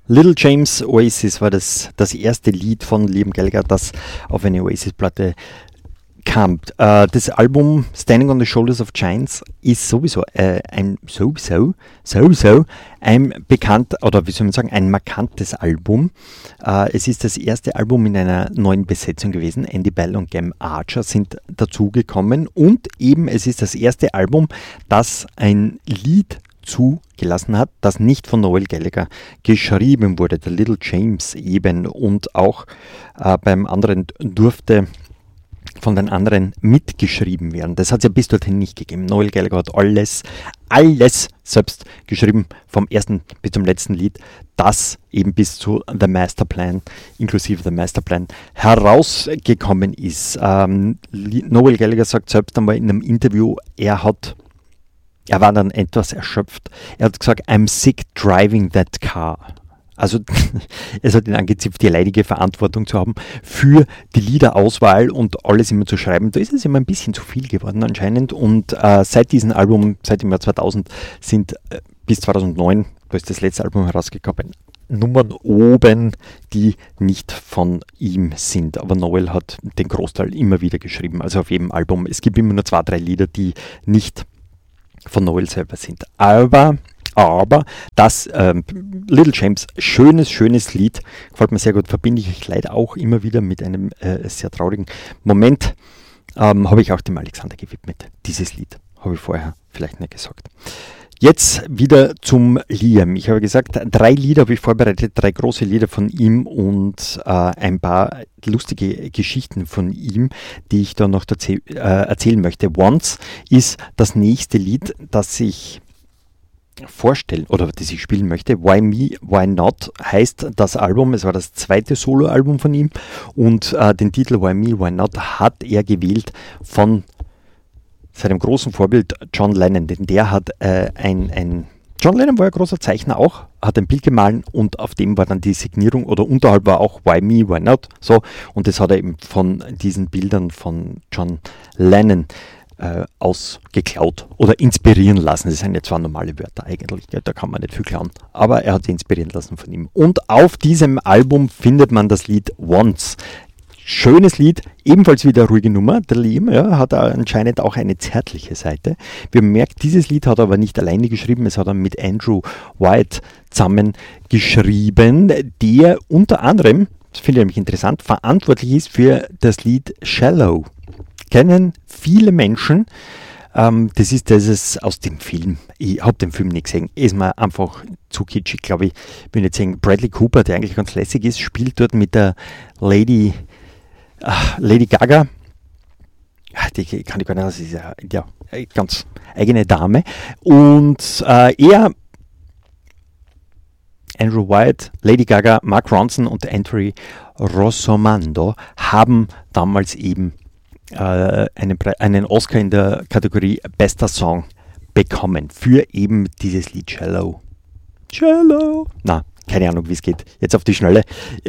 Little James, Oasis war das erste Lied von Liam Gallagher, das auf eine Oasis-Platte kam. Das Album Standing on the Shoulders of Giants ist sowieso ein bekannt, oder wie soll man sagen, ein markantes Album. Es ist das erste Album in einer neuen Besetzung gewesen. Andy Bell und Gem Archer sind dazugekommen und eben es ist das erste Album, das ein Lied zugelassen hat, das nicht von Noel Gallagher geschrieben wurde, der Little James eben, und auch beim anderen durfte von den anderen mitgeschrieben werden. Das hat es ja bis dorthin nicht gegeben. Noel Gallagher hat alles selbst geschrieben, vom ersten bis zum letzten Lied, das eben bis zu The Masterplan, inklusive The Masterplan, herausgekommen ist. Noel Gallagher sagt selbst einmal in einem Interview, er war dann etwas erschöpft. Er hat gesagt, I'm sick driving that car. Also es hat ihn angezipft, die leidige Verantwortung zu haben für die Liederauswahl und alles immer zu schreiben. Da ist es immer ein bisschen zu viel geworden anscheinend. Und seit diesem Album, seit dem Jahr 2000, sind bis 2009, da ist das letzte Album herausgekommen, Nummern oben, die nicht von ihm sind. Aber Noel hat den Großteil immer wieder geschrieben, also auf jedem Album. Es gibt immer nur 2-3 Lieder, die nicht von Noel selber sind. Aber das Little James, schönes Lied, gefällt mir sehr gut, verbinde ich leider auch immer wieder mit einem sehr traurigen Moment, habe ich auch dem Alexander gewidmet. Dieses Lied habe ich vorher vielleicht nicht gesagt. Jetzt wieder zum Liam. Ich habe gesagt, 3 Lieder habe ich vorbereitet, 3 große Lieder von ihm und ein paar lustige Geschichten von ihm, die ich da noch erzählen möchte. Once ist das nächste Lied, das ich vorstellen oder das ich spielen möchte. Why Me, Why Not heißt das Album. Es war das zweite Soloalbum von ihm und den Titel Why Me, Why Not hat er gewählt von seinem großen Vorbild John Lennon, denn der hat John Lennon war ein großer Zeichner auch, hat ein Bild gemahlen und auf dem war dann die Signierung oder unterhalb war auch Why Me, Why Not, so, und das hat er eben von diesen Bildern von John Lennon ausgeklaut oder inspirieren lassen. Das sind ja zwar normale Wörter eigentlich, da kann man nicht viel klauen, aber er hat sie inspirieren lassen von ihm. Und auf diesem Album findet man das Lied Once. Schönes Lied, ebenfalls wieder ruhige Nummer. Der Liam hat anscheinend auch eine zärtliche Seite. Wir merken, dieses Lied hat er aber nicht alleine geschrieben, es hat er mit Andrew White zusammen geschrieben, der unter anderem, das finde ich nämlich interessant, verantwortlich ist für das Lied Shallow. Kennen viele Menschen. Das ist dieses aus dem Film. Ich habe den Film nicht gesehen. Ist mir einfach zu kitschig, glaube ich. Ich will nicht sagen, Bradley Cooper, der eigentlich ganz lässig ist, spielt dort mit der Lady Gaga. Die kann ich gar nicht, das ist ja eine ganz eigene Dame. Und er, Andrew White, Lady Gaga, Mark Ronson und Anthony Rossomando haben damals eben einen Oscar in der Kategorie Bester Song bekommen für eben dieses Lied Shallow. Na, keine Ahnung, wie es geht. Jetzt auf die Schnelle.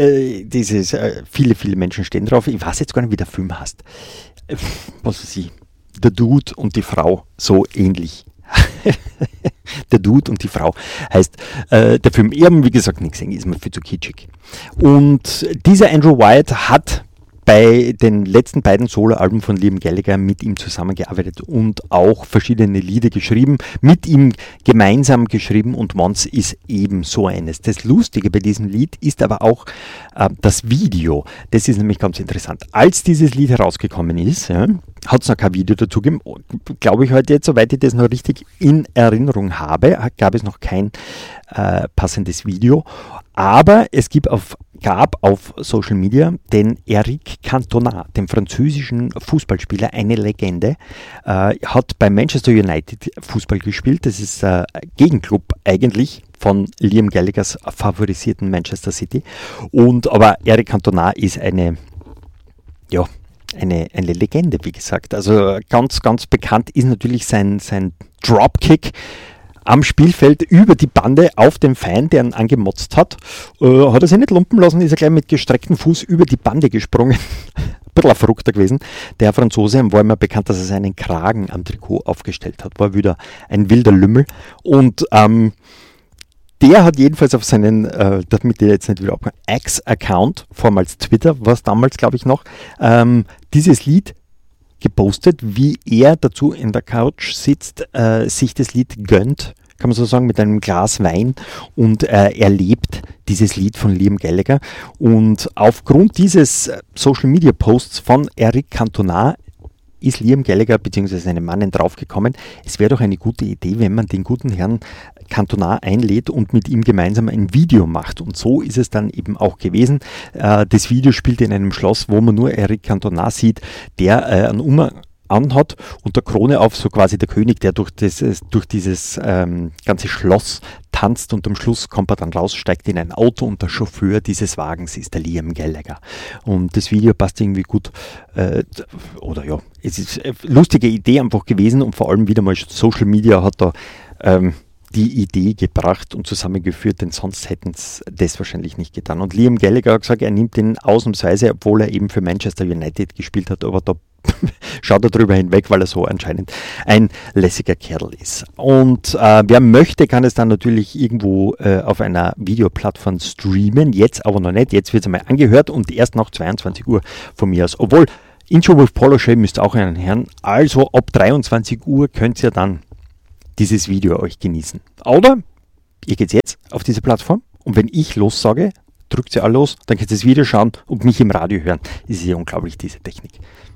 Viele Menschen stehen drauf. Ich weiß jetzt gar nicht, wie der Film heißt. Was weiß ich. Der Dude und die Frau. So ähnlich. Der Dude und die Frau heißt der Film. Ich habe, wie gesagt, nicht gesehen. Ist mir viel zu kitschig. Und dieser Andrew White hat bei den letzten beiden Soloalben von Liam Gallagher mit ihm zusammengearbeitet und auch verschiedene Lieder geschrieben, mit ihm gemeinsam geschrieben, und Once ist eben so eines. Das Lustige bei diesem Lied ist aber auch das Video. Das ist nämlich ganz interessant. Als dieses Lied herausgekommen ist, hat es noch kein Video dazu gegeben, glaube ich heute jetzt, soweit ich das noch richtig in Erinnerung habe, gab es noch kein passendes Video, aber es gab auf Social Media den Eric Cantona, den französischen Fußballspieler, eine Legende, hat bei Manchester United Fußball gespielt. Das ist ein Gegenklub eigentlich von Liam Gallaghers favorisierten Manchester City. Aber Eric Cantona ist eine Legende, wie gesagt. Also ganz, ganz bekannt ist natürlich sein Dropkick am Spielfeld über die Bande auf den Feind, der ihn angemotzt hat. Hat er sich nicht lumpen lassen, ist er gleich mit gestrecktem Fuß über die Bande gesprungen. Ein bisschen ein Verrückter gewesen. Der Franzose war immer bekannt, dass er seinen Kragen am Trikot aufgestellt hat. War wieder ein wilder Lümmel. Und der hat jedenfalls auf seinen, damit der jetzt nicht wieder abkommt, X-Account, vormals Twitter, war es damals, glaube ich, noch, dieses Lied gepostet, wie er dazu in der Couch sitzt, sich das Lied gönnt, kann man so sagen, mit einem Glas Wein und erlebt dieses Lied von Liam Gallagher. Und aufgrund dieses Social-Media-Posts von Eric Cantona ist Liam Gallagher bzw. seine Mannen draufgekommen, es wäre doch eine gute Idee, wenn man den guten Herrn Cantona einlädt und mit ihm gemeinsam ein Video macht. Und so ist es dann eben auch gewesen. Das Video spielt in einem Schloss, wo man nur Eric Cantona sieht, der einen Umhang anhat und der Krone auf, so quasi der König, der durch dieses ganze Schloss tanzt, und am Schluss kommt er dann raus, steigt in ein Auto und der Chauffeur dieses Wagens ist der Liam Gallagher. Und das Video passt irgendwie gut, es ist eine lustige Idee einfach gewesen, und vor allem wieder mal Social Media hat da die Idee gebracht und zusammengeführt, denn sonst hätten es das wahrscheinlich nicht getan. Und Liam Gallagher hat gesagt, er nimmt den ausnahmsweise, obwohl er eben für Manchester United gespielt hat, aber da schaut er drüber hinweg, weil er so anscheinend ein lässiger Kerl ist. Und wer möchte, kann es dann natürlich irgendwo auf einer Videoplattform streamen, jetzt aber noch nicht, jetzt wird es einmal angehört und erst nach 22 Uhr von mir aus. Obwohl, Intro with Polo Show müsst auch einen Herrn, also ab 23 Uhr könnt ihr dann dieses Video euch genießen. Oder ihr geht jetzt auf diese Plattform und wenn ich los sage, drückt ihr alle los, dann könnt ihr das Video schauen und mich im Radio hören. Das ist ja unglaublich, diese Technik.